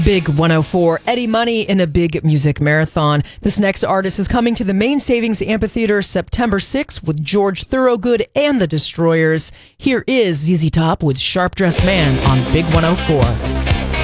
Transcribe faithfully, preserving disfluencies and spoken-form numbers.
Big one oh four, Eddie Money in a big music marathon. This next artist is coming to the Main Savings Amphitheater September sixth with George Thorogood and the Destroyers. Here is Z Z Top with Sharp Dressed Man on Big one oh four.